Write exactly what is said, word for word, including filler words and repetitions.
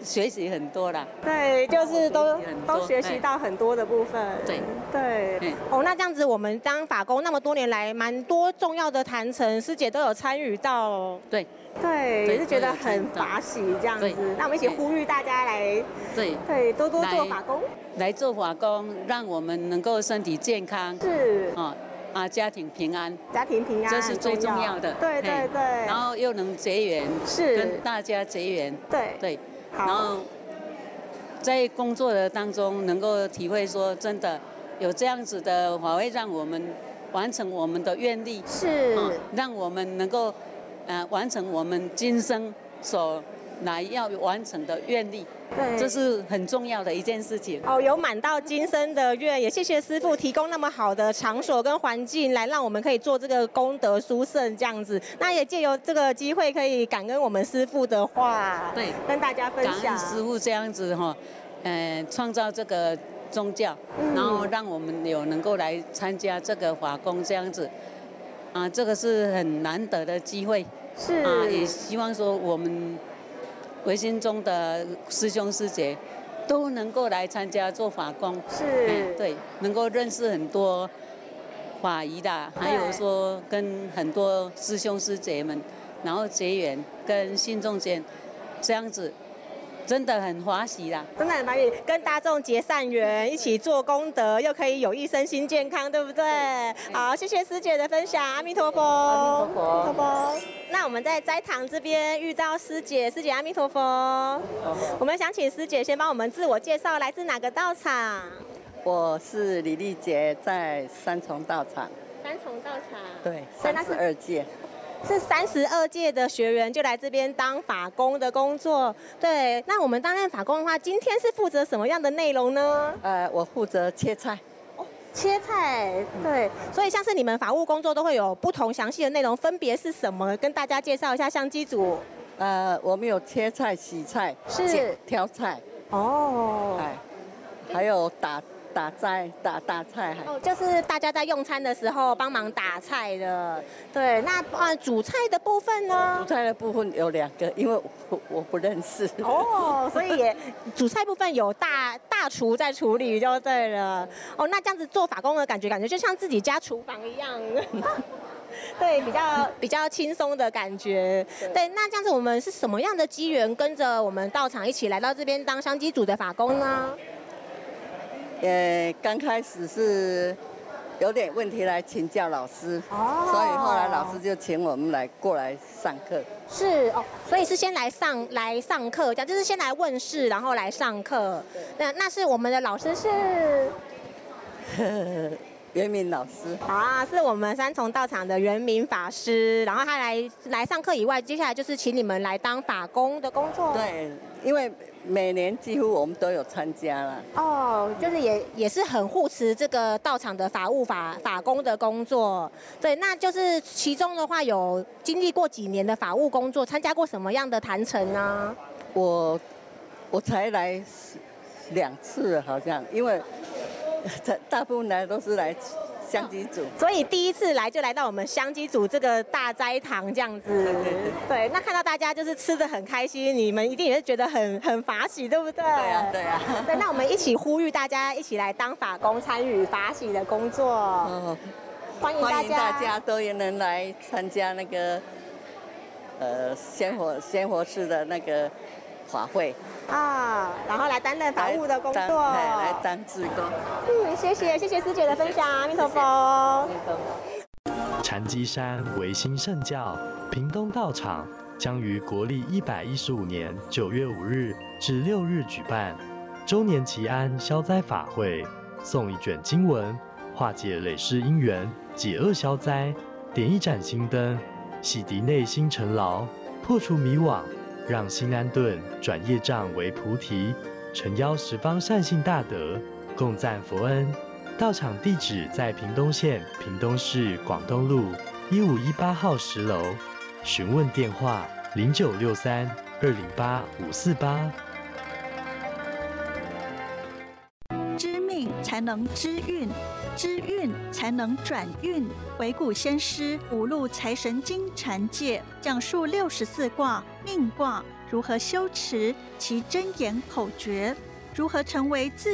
学习很多啦。 对，就是都都学习到很多的部分。 对对， 嗯、 哦，那这样子我们当法工那么多年来，蛮多重要的坛城，师姐都有参与到。 对。 对，也是觉得很法喜这样子。那我们一起呼吁大家来， 对对，多多做法工， 来做法工，让我们能够身体健康， 是啊啊，家庭平安， 家庭平安， 这是最重要的。 对对对。 然后又能结缘， 是跟大家结缘。 对对。 好。 然后在工作的当中，能够体会说，真的有这样子的法会，让我们完成我们的愿力， 是， 啊，让我们能够。呃，完成我们今生所来要完成的愿力， 对， 这是很重要的一件事情。 哦，有满到今生的愿，也谢谢师父提供那么好的场所跟环境，来让我们可以做这个功德殊胜这样子。那也借由这个机会，可以感恩我们师父的话， 对， 跟大家分享。 感恩师父这样子哈，呃，创造这个宗教，嗯、然后让我们有能够来参加这个法工这样子。啊，这个是很难得的机会， 是啊，也希望说我们维新中的师兄师姐都能够来参加做法工， 是， 嗯、对，能够认识很多法仪的，还有说跟很多师兄师姐们，然后结缘，跟信众间这样子。真的很欢喜啦， 真的很欢喜，跟大众结善缘，一起做功德，又可以有益身心健康，对不对？好，谢谢师姐的分享，阿弥陀佛， 阿弥陀佛， 阿弥陀佛。那我们在斋堂这边遇到师姐，师姐阿弥陀佛。我们想请师姐先帮我们自我介绍，来自哪个道场？ 我是李丽杰，在三重道场。 三重道场。 对，三十二届。 是三十二届的学员就来这边当法工的工作。对，那我们担任法工的话，今天是负责什么样的内容呢？ 呃，我负责切菜。 哦，切菜，对。所以像是你们法务工作都会有不同详细的内容，分别是什么？跟大家介绍一下。像机组， 呃，我们有切菜、洗菜、 是挑菜。 哦。 哎，还有打。打菜打打菜还哦，就是大家在用餐的时候帮忙打菜的。对，那呃煮菜的部分呢？ 煮菜的部分有两个，因为我我不认识。 哦，所以也煮菜部分有大大厨在处理就对了。哦，那这样子做法工的感觉，感觉就像自己家厨房一样。对，比较比较轻松的感觉。对，对，那这样子我们是什么样的机缘，跟着我们道场一起来到这边当香积组的法工呢？ 呃，刚开始是有点问题来请教老师，哦，所以后来老师就请我们来过来上课。 是哦，所以是先来上来上课，这样就是先来问事，然后来上课。那那是我们的老师是袁明老师啊，是我们三重道场的袁明法师，然后他来来上课以外，接下来就是请你们来当法工的工作。 对，因为每年几乎我们都有参加了。 哦，就是也也是很护持这个道场的法务法法工的工作。对，那就是其中的话有经历过几年的法务工作，参加过什么样的坛城呢？ 我我才来两次好像，因为大部分来都是来香积组， 所以第一次来就来到我们香积组这个大斋堂这样子。对对对。对，那看到大家就是吃得很开心，你们一定也是觉得很很法喜，对不对？ 对啊，对啊。 对，那我们一起呼吁大家一起来当法工，参与法喜的工作。哦，欢迎大家， 欢迎大家都也能来参加那个呃鲜活鲜活寺的那个法会啊，然后来担任法务的工作， 来, 来当志工。 嗯，谢谢谢谢师姐的分享，阿弥陀佛。 禅机山维新圣教屏东道场将于国历一百一十五年九月五日至六日举办周年祈安消灾法会，诵一卷经文，化解累世因缘，解厄消灾，点一盏心灯，洗涤内心尘劳，破除迷惘，让心安顿，转业障为菩提，诚邀十方善信大德共赞佛恩。道场地址在屏东县屏东市广东路一五一八号十楼，询问电话零九六三二零八五四八。 知命才能知运，知运才能转运。惟古先师五路财神经禅界讲述六十四卦命卦， 如何修持其真言口诀，如何成为自